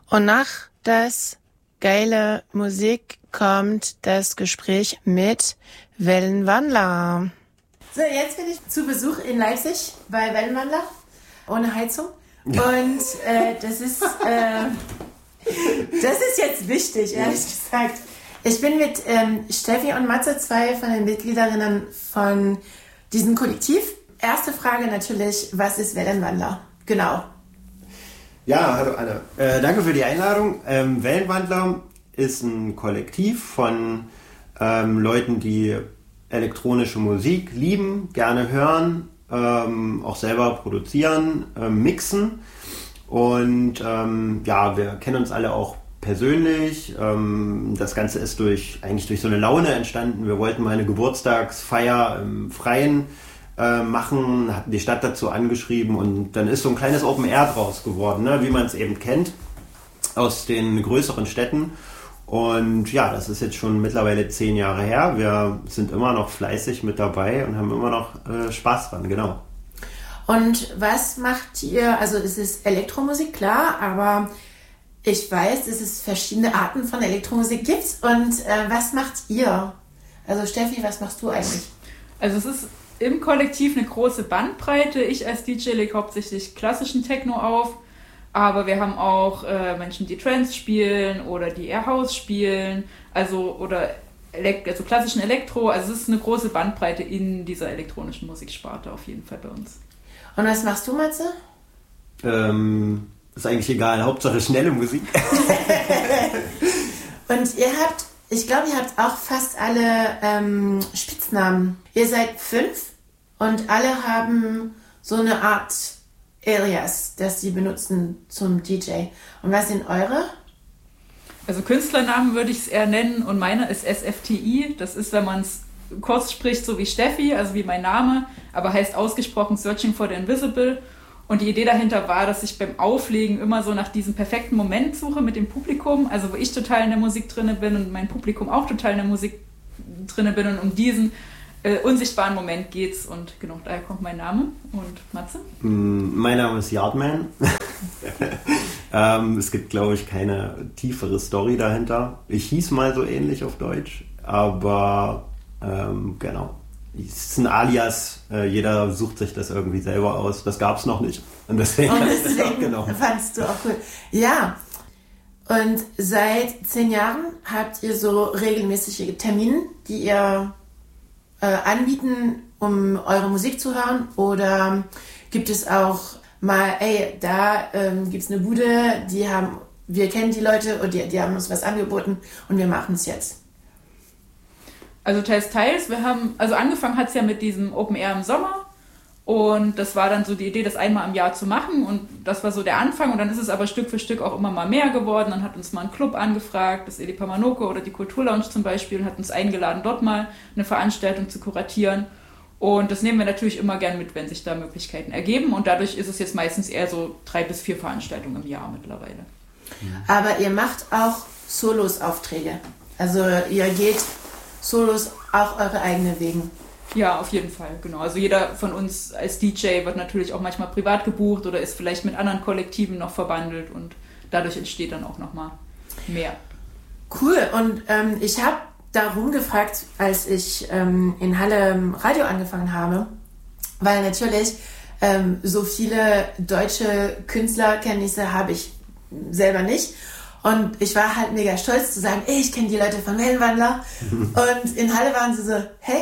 Und nach das geile Musik kommt das Gespräch mit Wellenwandler. So, jetzt bin ich zu Besuch in Leipzig bei Wellenwandler, ohne Heizung. Und das ist jetzt wichtig, ehrlich gesagt. Ich bin mit Steffi und Matze, zwei von den Mitgliederinnen von diesem Kollektiv. Erste Frage natürlich, was ist Wellenwandler? Genau. Ja, hallo Anne. Danke für die Einladung. Wellenwandler ist ein Kollektiv von Leuten, die elektronische Musik lieben, gerne hören, auch selber produzieren, mixen. Und wir kennen uns alle auch persönlich. Das Ganze ist eigentlich durch so eine Laune entstanden. Wir wollten mal eine Geburtstagsfeier im Freien machen, hatten die Stadt dazu angeschrieben und dann ist so ein kleines Open Air draus geworden, ne? Wie man es eben kennt aus den größeren Städten. Und ja, das ist jetzt schon mittlerweile 10 Jahre her. Wir sind immer noch fleißig mit dabei und haben immer noch Spaß dran, genau. Und was macht ihr? Also es ist Elektromusik, klar, aber ich weiß, dass es verschiedene Arten von Elektromusik gibt. Und was macht ihr? Also Steffi, was machst du eigentlich? Also es ist im Kollektiv eine große Bandbreite. Ich als DJ lege hauptsächlich klassischen Techno auf, aber wir haben auch Menschen, die Trance spielen oder die Air House spielen, also klassischen Elektro. Also es ist eine große Bandbreite in dieser elektronischen Musiksparte auf jeden Fall bei uns. Und was machst du, Matze? Ist eigentlich egal, Hauptsache schnelle Musik. Und ich glaube, ihr habt auch fast alle Spitznamen. Ihr seid 5 und alle haben so eine Art Alias, das sie benutzen zum DJ. Und was sind eure? Also Künstlernamen würde ich es eher nennen und meiner ist SFTI. Das ist, wenn man es kurz spricht, so wie Steffi, also wie mein Name, aber heißt ausgesprochen Searching for the Invisible. Und die Idee dahinter war, dass ich beim Auflegen immer so nach diesem perfekten Moment suche mit dem Publikum, also wo ich total in der Musik drinne bin und mein Publikum auch total in der Musik drinne bin und um diesen unsichtbaren Moment geht's und genau, daher kommt mein Name. Und Matze? Mein Name ist Yardman. Es gibt, glaube ich, keine tiefere Story dahinter. Ich hieß mal so ähnlich auf Deutsch, aber genau. Es ist ein Alias, jeder sucht sich das irgendwie selber aus. Das gab es noch nicht. Und deswegen fandst du auch cool. Ja, und seit 10 Jahren habt ihr so regelmäßige Termine, die ihr anbieten, um eure Musik zu hören? Oder gibt es auch mal, da gibt es eine Bude, wir kennen die Leute und die haben uns was angeboten und wir machen es jetzt? Also teils. Also angefangen hat es ja mit diesem Open Air im Sommer und das war dann so die Idee, das einmal im Jahr zu machen und das war so der Anfang und dann ist es aber Stück für Stück auch immer mal mehr geworden. Dann hat uns mal ein Club angefragt, das Eli Pamanoko oder die Kulturlounge zum Beispiel, hat uns eingeladen, dort mal eine Veranstaltung zu kuratieren und das nehmen wir natürlich immer gern mit, wenn sich da Möglichkeiten ergeben und dadurch ist es jetzt meistens eher so 3 bis 4 Veranstaltungen im Jahr mittlerweile. Aber ihr macht auch Solos-Aufträge, also ihr geht Solos auch eure eigenen Wegen. Ja, auf jeden Fall, genau. Also jeder von uns als DJ wird natürlich auch manchmal privat gebucht oder ist vielleicht mit anderen Kollektiven noch verbandelt und dadurch entsteht dann auch nochmal mehr. Cool, und ich habe darum gefragt, als ich in Halle Radio angefangen habe, weil natürlich so viele deutsche Künstlerkenntnisse habe ich selber nicht. Und ich war halt mega stolz zu sagen, ich kenne die Leute von Wellenwandler. Und in Halle waren sie so, hey,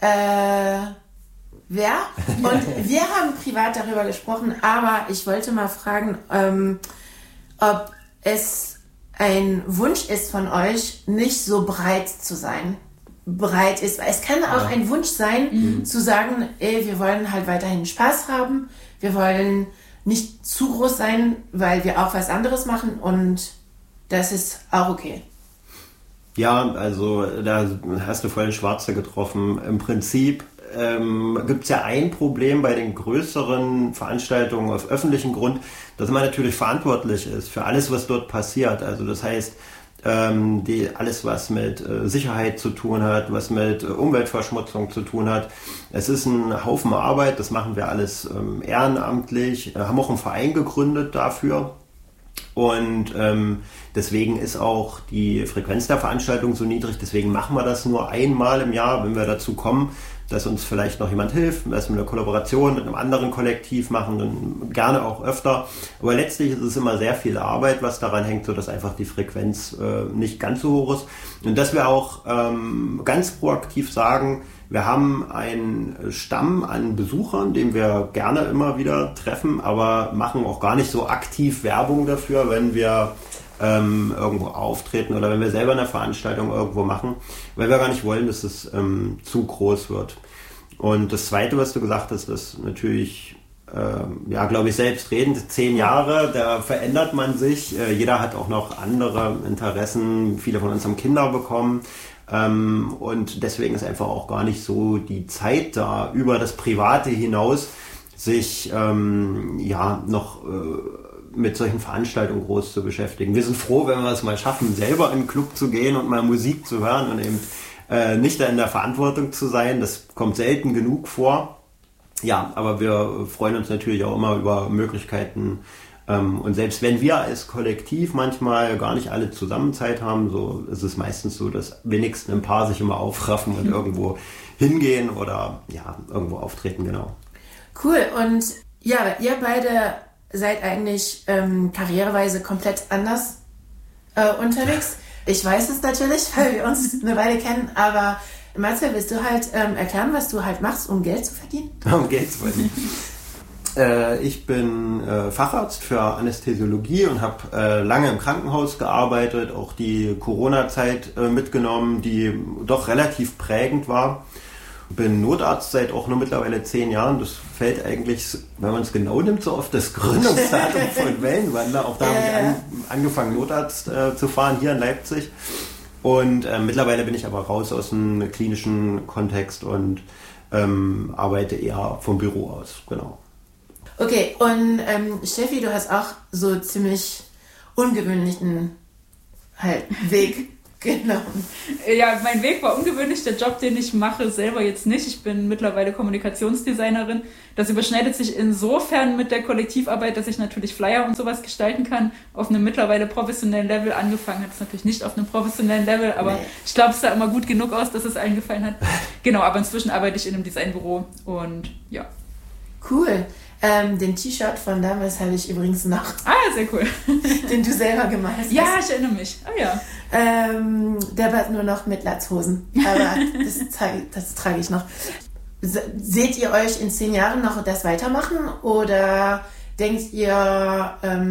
wer? Und wir haben privat darüber gesprochen, aber ich wollte mal fragen, ob es ein Wunsch ist von euch, nicht so breit zu sein. Breit ist. Es kann auch ein Wunsch sein, zu sagen, wir wollen halt weiterhin Spaß haben. Wir wollen nicht zu groß sein, weil wir auch was anderes machen und das ist auch okay. Ja, also da hast du voll den Schwarze getroffen. Im Prinzip gibt es ja ein Problem bei den größeren Veranstaltungen auf öffentlichem Grund, dass man natürlich verantwortlich ist für alles, was dort passiert. Also das heißt, alles, was mit Sicherheit zu tun hat, was mit Umweltverschmutzung zu tun hat. Es ist ein Haufen Arbeit, das machen wir alles ehrenamtlich, haben auch einen Verein gegründet dafür. Und deswegen ist auch die Frequenz der Veranstaltung so niedrig. Deswegen machen wir das nur einmal im Jahr, wenn wir dazu kommen, dass uns vielleicht noch jemand hilft, dass wir eine Kollaboration mit einem anderen Kollektiv machen, dann gerne auch öfter. Aber letztlich ist es immer sehr viel Arbeit, was daran hängt, sodass einfach die Frequenz nicht ganz so hoch ist. Und dass wir auch ganz proaktiv sagen, wir haben einen Stamm an Besuchern, den wir gerne immer wieder treffen, aber machen auch gar nicht so aktiv Werbung dafür, wenn wir irgendwo auftreten oder wenn wir selber eine Veranstaltung irgendwo machen, weil wir gar nicht wollen, dass es zu groß wird. Und das Zweite, was du gesagt hast, ist natürlich, glaube ich, selbstredend, 10 Jahre, da verändert man sich, jeder hat auch noch andere Interessen, viele von uns haben Kinder bekommen, und deswegen ist einfach auch gar nicht so die Zeit da, über das Private hinaus sich noch mit solchen Veranstaltungen groß zu beschäftigen. Wir sind froh, wenn wir es mal schaffen, selber in den Club zu gehen und mal Musik zu hören und eben nicht da in der Verantwortung zu sein. Das kommt selten genug vor. Ja, aber wir freuen uns natürlich auch immer über Möglichkeiten. Und selbst wenn wir als Kollektiv manchmal gar nicht alle zusammen Zeit haben, so ist es meistens so, dass wenigstens ein paar sich immer aufraffen und irgendwo hingehen oder irgendwo auftreten, genau. Cool. Und ja, ihr beide seid eigentlich karriereweise komplett anders unterwegs. Ich weiß es natürlich, weil wir uns eine Weile kennen, aber Marcel, willst du halt erklären, was du halt machst, um Geld zu verdienen? Um Geld zu verdienen. Ich bin Facharzt für Anästhesiologie und habe lange im Krankenhaus gearbeitet, auch die Corona-Zeit mitgenommen, die doch relativ prägend war. Bin Notarzt seit auch nur mittlerweile 10 Jahren. Das fällt eigentlich, wenn man es genau nimmt, so auf das Gründungsdatum von Wellenwandler. Auch da habe ich angefangen, Notarzt zu fahren, hier in Leipzig. Und mittlerweile bin ich aber raus aus dem klinischen Kontext und arbeite eher vom Büro aus, genau. Okay, und Steffi, du hast auch so ziemlich ungewöhnlichen Weg genommen. Ja, mein Weg war ungewöhnlich. Der Job, den ich mache, selber jetzt nicht. Ich bin mittlerweile Kommunikationsdesignerin. Das überschneidet sich insofern mit der Kollektivarbeit, dass ich natürlich Flyer und sowas gestalten kann. Auf einem mittlerweile professionellen Level. Angefangen hat es natürlich nicht auf einem professionellen Level, aber ich glaube, es sah immer gut genug aus, dass es allen gefallen hat. Genau, aber inzwischen arbeite ich in einem Designbüro und ja. Cool. Den T-Shirt von damals habe ich übrigens noch. Ah, sehr cool. Den du selber gemalt hast. Ja, ich erinnere mich. Ah ja. Der war nur noch mit Latzhosen. Aber das trage ich noch. Seht ihr euch in 10 Jahren noch das weitermachen? Oder denkt ihr,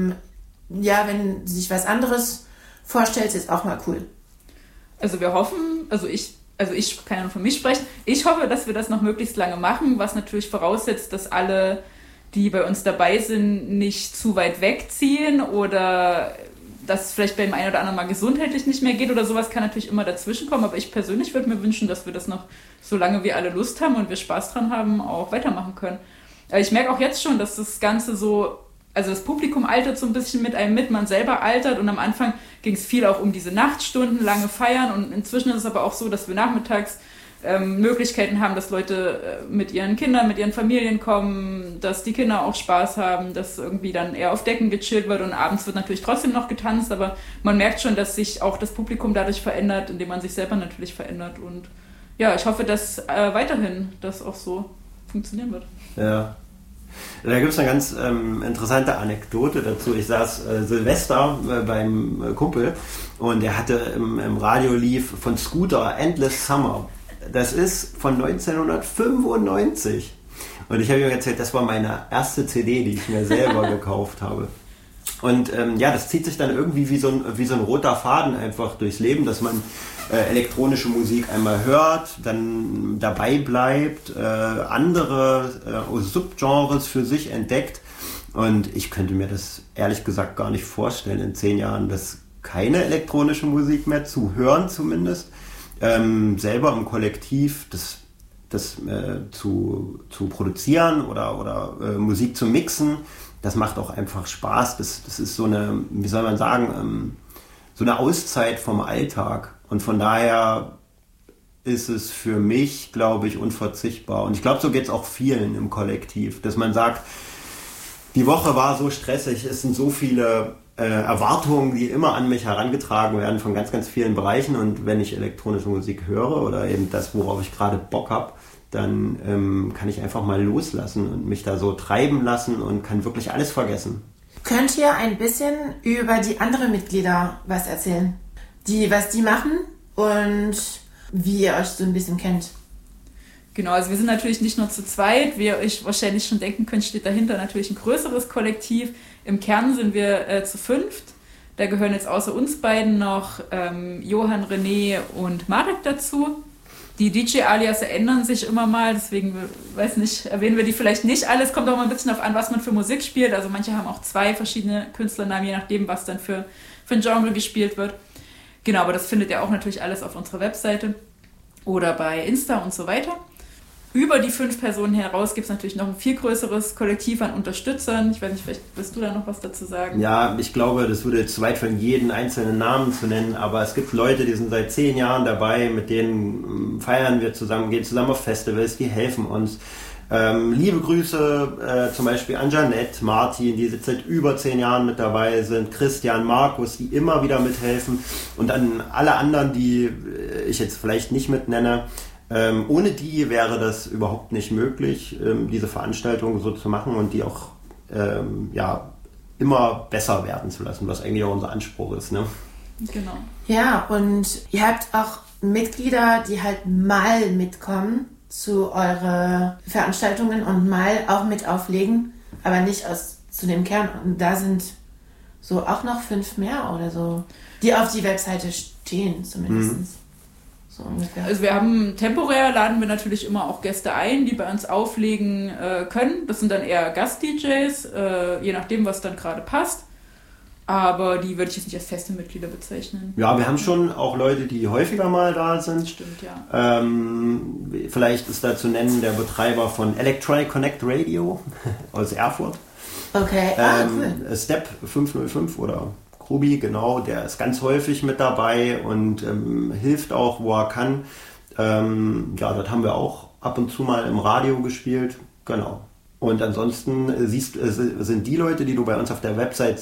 wenn sich was anderes vorstellt, ist auch mal cool? Also wir hoffen, ich kann ja von mich sprechen, ich hoffe, dass wir das noch möglichst lange machen, was natürlich voraussetzt, dass alle, die bei uns dabei sind, nicht zu weit wegziehen oder dass es vielleicht beim einen oder anderen mal gesundheitlich nicht mehr geht oder sowas, kann natürlich immer dazwischen kommen, aber ich persönlich würde mir wünschen, dass wir das noch, solange wir alle Lust haben und wir Spaß dran haben, auch weitermachen können. Aber ich merke auch jetzt schon, dass das Ganze so, also das Publikum altert so ein bisschen mit einem mit, man selber altert und am Anfang ging es viel auch um diese Nachtstunden, lange Feiern und inzwischen ist es aber auch so, dass wir nachmittags Möglichkeiten haben, dass Leute mit ihren Kindern, mit ihren Familien kommen, dass die Kinder auch Spaß haben, dass irgendwie dann eher auf Decken gechillt wird und abends wird natürlich trotzdem noch getanzt, aber man merkt schon, dass sich auch das Publikum dadurch verändert, indem man sich selber natürlich verändert und ja, ich hoffe, dass weiterhin das auch so funktionieren wird. Ja. Da gibt es eine ganz interessante Anekdote dazu. Ich saß Silvester beim Kumpel und der hatte im Radio lief von Scooter Endless Summer. Das ist von 1995. Und ich habe ihm erzählt, das war meine erste CD, die ich mir selber gekauft habe. Und das zieht sich dann irgendwie wie so ein roter Faden einfach durchs Leben, dass man elektronische Musik einmal hört, dann dabei bleibt, andere Subgenres für sich entdeckt. Und ich könnte mir das ehrlich gesagt gar nicht vorstellen, in 10 Jahren, dass keine elektronische Musik mehr zu hören zumindest. Selber im Kollektiv das zu produzieren oder Musik zu mixen, das macht auch einfach Spaß. Das ist so eine, wie soll man sagen, so eine Auszeit vom Alltag. Und von daher ist es für mich, glaube ich, unverzichtbar. Und ich glaube, so geht es auch vielen im Kollektiv, dass man sagt, die Woche war so stressig, es sind so viele Erwartungen, die immer an mich herangetragen werden von ganz, ganz vielen Bereichen. Und wenn ich elektronische Musik höre oder eben das, worauf ich gerade Bock habe, dann kann ich einfach mal loslassen und mich da so treiben lassen und kann wirklich alles vergessen. Könnt ihr ein bisschen über die anderen Mitglieder was erzählen? Was die machen und wie ihr euch so ein bisschen kennt? Genau, also wir sind natürlich nicht nur zu zweit, wie ihr euch wahrscheinlich schon denken könnt, steht dahinter natürlich ein größeres Kollektiv. Im Kern sind wir zu 5. Da gehören jetzt außer uns beiden noch Johann, René und Marek dazu. Die DJ-Alias ändern sich immer mal, deswegen, weiß nicht, erwähnen wir die vielleicht nicht alles. Kommt auch mal ein bisschen darauf an, was man für Musik spielt. Also manche haben auch 2 verschiedene Künstlernamen, je nachdem, was dann für ein Genre gespielt wird. Genau, aber das findet ihr auch natürlich alles auf unserer Webseite oder bei Insta und so weiter. Über die 5 Personen heraus gibt es natürlich noch ein viel größeres Kollektiv an Unterstützern. Ich weiß nicht, vielleicht willst du da noch was dazu sagen? Ja, ich glaube, das würde zu weit von jedem einzelnen Namen zu nennen, aber es gibt Leute, die sind seit 10 Jahren dabei, mit denen feiern wir zusammen, gehen zusammen auf Festivals, die helfen uns. Liebe Grüße zum Beispiel an Janette, Martin, die seit über 10 Jahren mit dabei sind, Christian, Markus, die immer wieder mithelfen und an alle anderen, die ich jetzt vielleicht nicht mitnenne. Ohne die wäre das überhaupt nicht möglich, diese Veranstaltung so zu machen und die auch immer besser werden zu lassen, was eigentlich auch unser Anspruch ist. Ne? Genau. Ja, und ihr habt auch Mitglieder, die halt mal mitkommen zu euren Veranstaltungen und mal auch mit auflegen, aber nicht zu dem Kern. Und da sind so auch noch 5 mehr oder so, die auf die Webseite stehen zumindest. So ungefähr. Also wir haben temporär, laden wir natürlich immer auch Gäste ein, die bei uns auflegen können. Das sind dann eher Gast-DJs, je nachdem, was dann gerade passt. Aber die würde ich jetzt nicht als feste Mitglieder bezeichnen. Ja, wir haben schon auch Leute, die häufiger mal da sind. Stimmt, ja. Vielleicht ist da zu nennen der Betreiber von Electronic Connect Radio aus Erfurt. Okay, cool. Step 505 oder Krubi, genau, der ist ganz häufig mit dabei und hilft auch, wo er kann. Das haben wir auch ab und zu mal im Radio gespielt. Genau. Und ansonsten sind die Leute, die du bei uns auf der Website